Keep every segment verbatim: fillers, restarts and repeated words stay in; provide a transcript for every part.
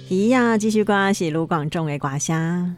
一样继续刮是卢广仲的刮虾。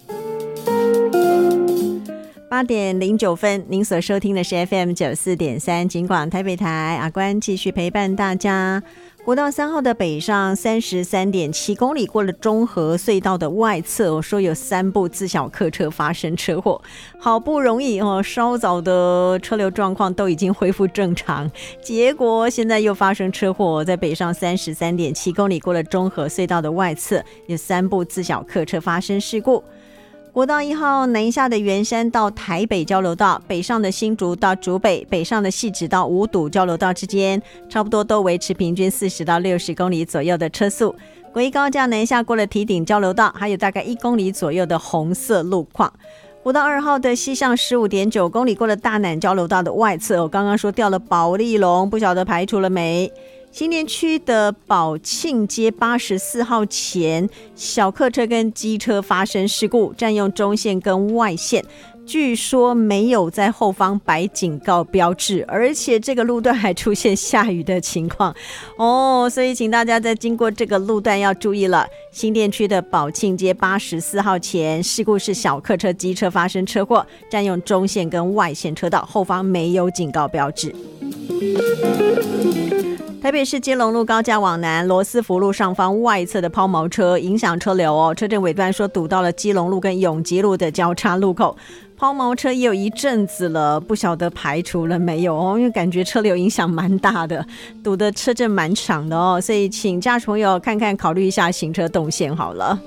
八点零九分，您所收听的是 F M 九十四点三 警广台北台，阿关继续陪伴大家。国道三号的北上三十三点七公里，过了中和隧道的外侧，我说有三部自小客车发生车祸，好不容易哦，稍早的车流状况都已经恢复正常，结果现在又发生车祸，在北上三十三点七公里，过了中和隧道的外侧，有三部自小客车发生事故。国道一号南下的圆山到台北交流道，北上的新竹到竹北，北上的汐止到五堵交流道之间，差不多都维持平均四十到六十公里左右的车速。国一高架南下过了堤顶交流道，还有大概一公里左右的红色路况。国道二号的西上 十五点九公里，过了大南交流道的外侧，我刚刚说掉了保利龙，不晓得排除了没。新店区的宝庆街八十四号前，小客车跟机车发生事故，占用中线跟外线，据说没有在后方摆警告标志，而且这个路段还出现下雨的情况哦，所以请大家在经过这个路段要注意了。新店区的宝庆街八十四号前，事故是小客车机车发生车祸，占用中线跟外线车道，后方没有警告标志。台北市基隆路高架往南，罗斯福路上方外侧的抛锚车影响车流哦。车阵尾段说堵到了基隆路跟永吉路的交叉路口，抛锚车也有一阵子了，不晓得排除了没有哦，因为感觉车流影响蛮大的，堵的车阵蛮长的哦，所以请驾驶朋友看看考虑一下行车动线好了。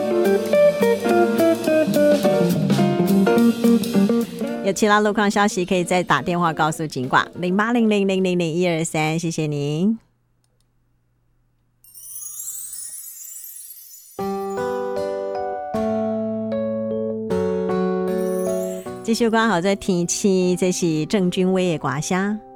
有其他路况消息可以再打电话告诉警广零八零零零零零一二三，谢谢您。继续关好这天气，这是郑君威的歌声。